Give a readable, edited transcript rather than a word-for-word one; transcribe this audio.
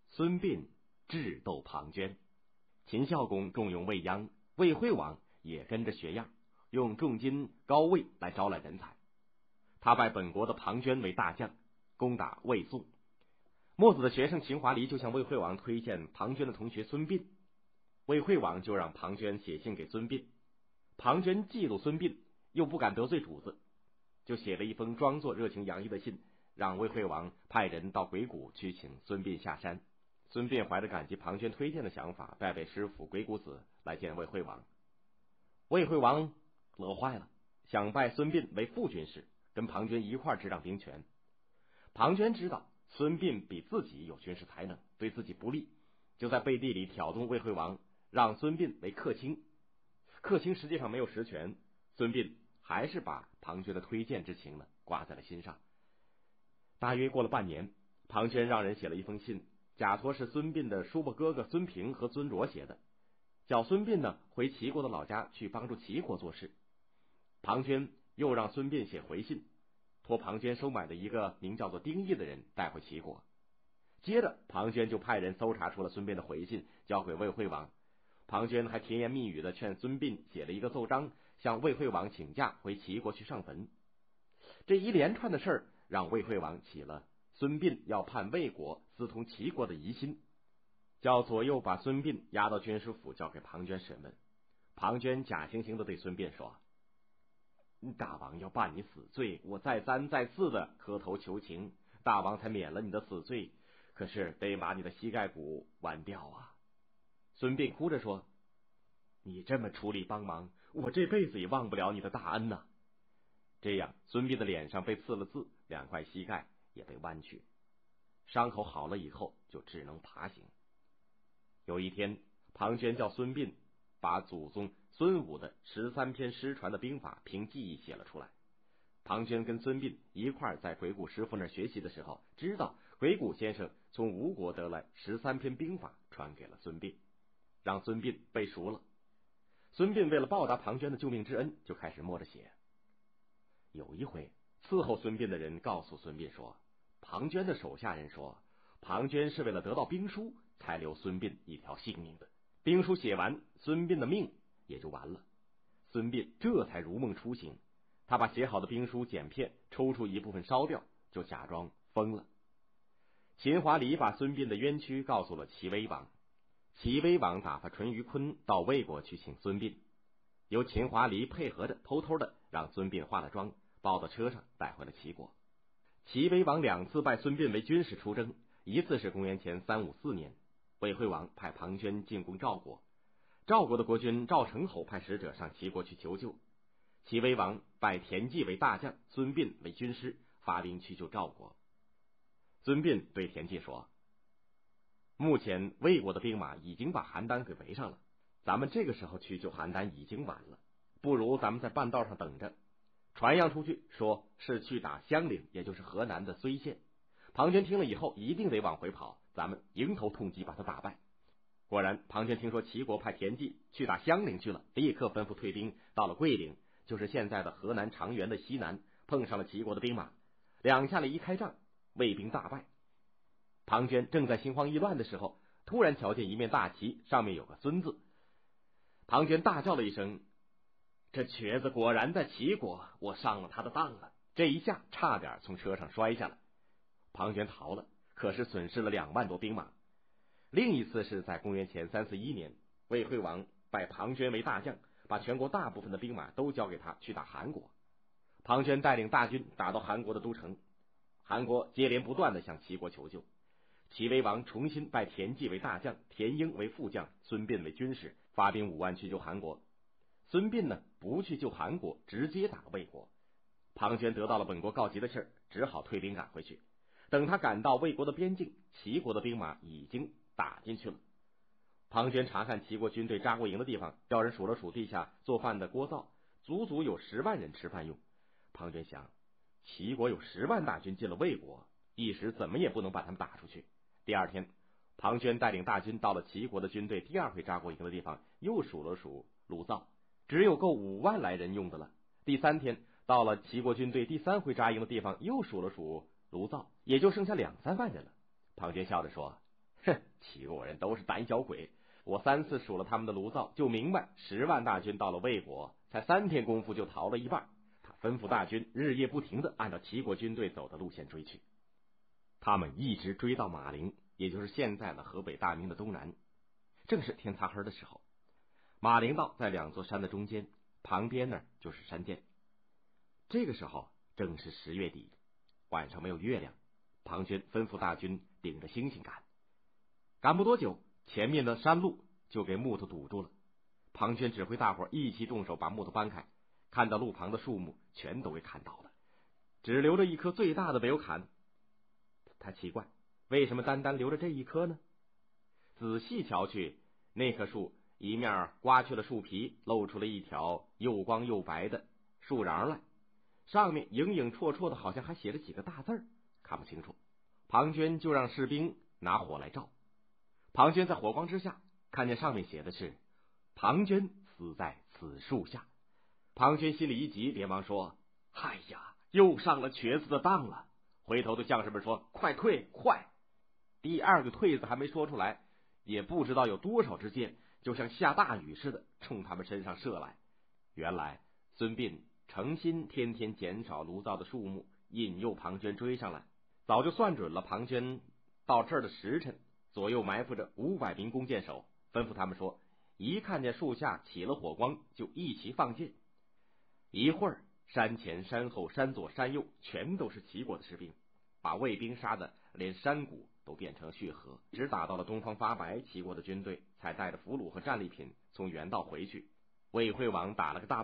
孙膑智斗庞涓。秦孝公重用卫鞅，魏惠王也跟着学样，用重金高位来招揽人才。他拜本国的庞涓为大将，攻打魏宋。墨子的学生秦华黎就向魏惠王推荐庞涓的同学孙膑，魏惠王就让庞涓写信给孙膑。庞涓嫉妒孙膑，又不敢得罪主子，就写了一封装作热情洋溢的信，让魏惠王派人到鬼谷去请孙膑下山。孙膑怀着感激庞涓推荐的想法，带备师傅鬼谷子来见魏惠王。魏惠王乐坏了，想拜孙膑为副军师，跟庞涓一块执掌兵权。庞涓知道孙膑比自己有军事才能，对自己不利，就在背地里挑动魏惠王，让孙膑为客卿。客卿实际上没有实权，孙膑还是把庞涓的推荐之情挂在了心上。大约过了半年，庞涓让人写了一封信，假托是孙膑的叔伯哥哥孙平和孙卓写的，叫孙膑回齐国的老家去帮助齐国做事。庞涓又让孙膑写回信，托庞涓收买的一个名叫做丁义的人带回齐国。接着庞涓就派人搜查出了孙膑的回信，交给魏惠王。庞涓还甜言蜜语的劝孙膑写了一个奏章，向魏惠王请假回齐国去上坟。这一连串的事儿让魏惠王起了孙膑要叛魏国私通齐国的疑心，叫左右把孙膑押到军师府，交给庞涓审问。庞涓假惺惺的对孙膑说：大王要办你死罪，我再三再四的磕头求情，大王才免了你的死罪，可是得把你的膝盖骨剜掉啊。孙膑哭着说：你这么出力帮忙，我这辈子也忘不了你的大恩呐。这样孙膑的脸上被刺了字，两块膝盖也被剜去，伤口好了以后就只能爬行。有一天，庞涓叫孙膑把祖宗孙武的13篇失传的兵法凭记忆写了出来。庞涓跟孙膑一块在鬼谷师傅那儿学习的时候，知道鬼谷先生从吴国得来13篇兵法，传给了孙膑，让孙膑背熟了。孙膑为了报答庞涓的救命之恩，就开始默着写。有一回，伺候孙膑的人告诉孙膑说，庞涓的手下人说，庞涓是为了得到兵书才留孙膑一条性命的。兵书写完，孙膑的命也就完了。孙膑这才如梦初醒，他把写好的兵书剪片抽出一部分烧掉，就假装疯了。秦华黎把孙膑的冤屈告诉了齐威王，齐威王打发淳于髡到魏国去请孙膑，由秦华黎配合着偷偷的让孙膑化了妆，抱到车上带回了齐国。齐威王2次拜孙膑为军师出征，一次是公元前354年，魏惠王派庞涓进攻赵国，赵国的国君赵成侯派使者上齐国去求救，齐威王拜田忌为大将，孙膑为军师，发兵去救赵国。孙膑对田忌说，目前魏国的兵马已经把邯郸给围上了，咱们这个时候去救邯郸已经晚了，不如咱们在半道上等着，传扬出去说是去打襄陵，也就是河南的睢县。庞涓听了以后一定得往回跑，咱们迎头痛击把他打败。果然，庞涓听说齐国派田忌去打襄陵去了，立刻吩咐退兵，到了桂陵，就是现在的河南长垣的西南，碰上了齐国的兵马，两下里一开仗，魏兵大败。庞涓正在心慌意乱的时候，突然瞧见一面大旗，上面有个孙字。庞涓大叫了一声，这瘸子果然在齐国，我上了他的当了。这一下差点从车上摔下来。庞涓逃了，可是损失了2万多兵马。另一次是在公元前341年，魏惠王拜庞涓为大将，把全国大部分的兵马都交给他去打韩国。庞涓带领大军打到韩国的都城，韩国接连不断的向齐国求救。齐威王重新拜田忌为大将，田婴为副将，孙膑为军师，发兵5万去救韩国。孙膑不去救韩国，直接打魏国。庞涓得到了本国告急的信儿，只好退兵赶回去。等他赶到魏国的边境，齐国的兵马已经打进去了。庞涓查看齐国军队扎过营的地方，叫人数了数地下做饭的锅灶，足足有10万人吃饭用。庞涓想，齐国有10万大军进了魏国，一时怎么也不能把他们打出去。第二天，庞涓带领大军到了齐国的军队第2回扎过营的地方，又数了数炉灶，只有够5万来人用的了。第3天，到了齐国军队第3回扎营的地方，又数了数炉灶，也就剩下2-3万人了。庞涓笑着说， 哼，齐国人都是胆小鬼，我3次数了他们的炉灶，就明白10万大军到了魏国，才3天功夫就逃了一半。他吩咐大军日夜不停地按照齐国军队走的路线追去。他们一直追到马陵，也就是现在的河北大名的东南。正是天擦黑的时候，马陵道在2座山的中间，旁边那就是山涧。这个时候正是10月底，晚上没有月亮，庞涓吩咐大军顶着星星赶。赶不多久，前面的山路就给木头堵住了。庞涓指挥大伙一起动手把木头搬开，看到路旁的树木全都给砍倒了，只留着一棵最大的没有砍。他奇怪，为什么单单留着这一棵呢？仔细瞧去，那棵树一面刮去了树皮，露出了一条又光又白的树瓤来，上面影影绰绰的，好像还写着几个大字，看不清楚。庞涓就让士兵拿火来照。庞涓在火光之下看见上面写的是庞涓死在此树下。庞涓心里一急，连忙说：哎呀，又上了瘸子的当了。回头对将士们说：快退，快！第2个退字还没说出来，也不知道有多少支箭就像下大雨似的冲他们身上射来。原来孙膑诚心天天减少炉灶的数目，引诱庞涓追上来，早就算准了庞涓到这儿的时辰，左右埋伏着500名弓箭手，吩咐他们说，一看见树下起了火光，就一齐放箭。一会儿，山前山后山左山右全都是齐国的士兵，把魏兵杀的连山谷都变成血河，直打到了东方发白，齐国的军队才带着俘虏和战利品从原道回去。魏惠王打了个大